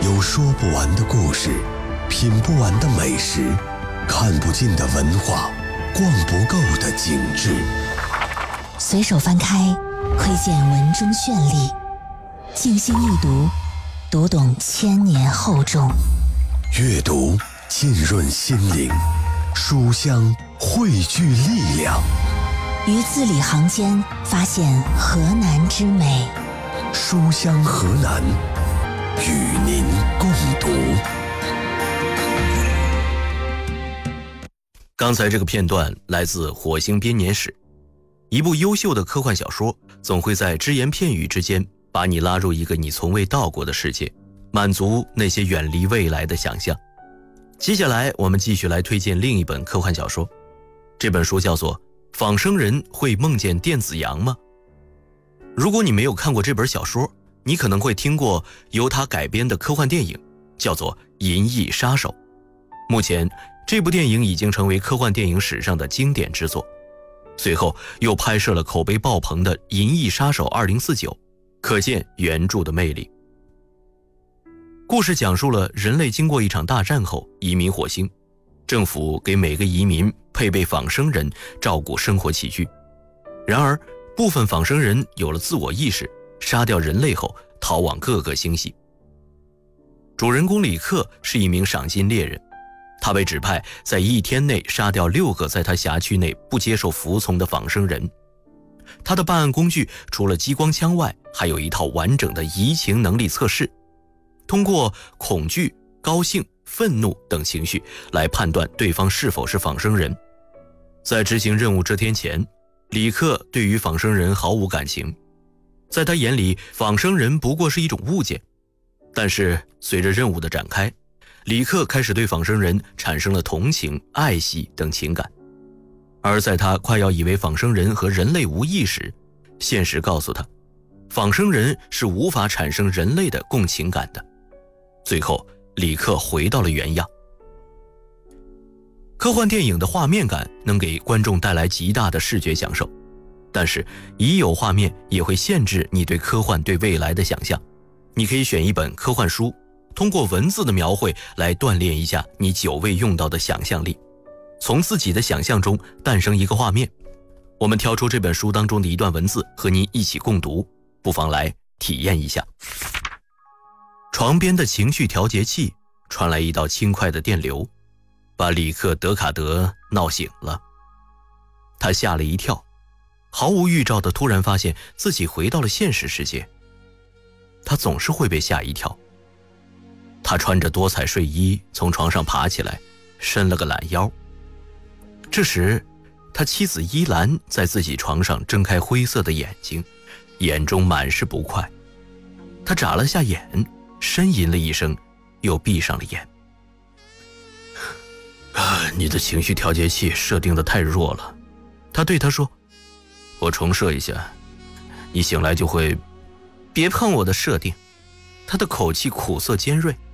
有说不完的故事，品不完的美食，看不尽的文化，逛不够的景致。 随手翻开，窥见文中绚丽；静心一读，读懂千年厚重。 阅读浸润心灵，书香汇聚力量。 于字里行间发现河南之美。 书香河南，与您共读。 刚才这个片段来自《火星编年史》，一部优秀的科幻小说总会在只言片语之间把你拉入一个你从未到过的世界，满足那些远离未来的想象。接下来我们继续来推荐另一本科幻小说，这本书叫做《仿生人会梦见电子羊吗》。如果你没有看过这本小说，你可能会听过由它改编的科幻电影，叫做《银翼杀手》。目前这部电影已经成为科幻电影史上的经典之作，随后又拍摄了口碑爆棚的《银翼杀手2049》，可见原著的魅力。故事讲述了人类经过一场大战后移民火星，政府给每个移民配备仿生人照顾生活起居。然而部分仿生人有了自我意识，杀掉人类后逃往各个星系。主人公李克是一名赏金猎人，他被指派在1天内杀掉6个在他辖区内不接受服从的仿生人。他的办案工具除了激光枪外，还有一套完整的移情能力测试，通过恐惧、高兴、愤怒等情绪来判断对方是否是仿生人。在执行任务这天前，李克对于仿生人毫无感情，在他眼里仿生人不过是一种物件。但是随着任务的展开，李克开始对仿生人产生了同情、爱惜等情感。而在他快要以为仿生人和人类无异时，现实告诉他，仿生人是无法产生人类的共情感的。最后李克回到了原样。科幻电影的画面感能给观众带来极大的视觉享受，但是已有画面也会限制你对科幻对未来的想象。你可以选一本科幻书，通过文字的描绘来锻炼一下你久未用到的想象力，从自己的想象中诞生一个画面。我们挑出这本书当中的一段文字和您一起共读，不妨来体验一下。床边的情绪调节器传来一道轻快的电流，把里克·德卡德闹醒了。他吓了一跳，毫无预兆地突然发现自己回到了现实世界。他总是会被吓一跳。他穿着多彩睡衣从床上爬起来，伸了个懒腰。这时他妻子伊兰在自己床上睁开灰色的眼睛，眼中满是不快。他眨了下眼，呻吟了一声，又闭上了眼。你的情绪调节器设定得太弱了，他对他说，我重设一下，你醒来就会。别碰我的设定。他的口气苦涩尖锐。